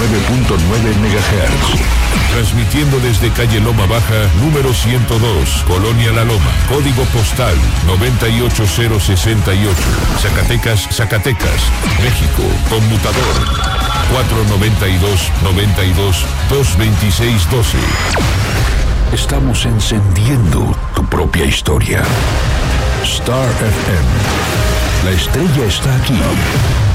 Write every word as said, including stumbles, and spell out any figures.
nueve punto nueve megahertz. Transmitiendo desde calle Loma Baja, número ciento dos, Colonia La Loma, código postal noventa y ocho cero sesenta y ocho, Zacatecas, Zacatecas, México, conmutador cuatro noventa y dos, noventa y dos, dos veintiséis doce. Estamos encendiendo tu propia historia. Star F M. La estrella está aquí.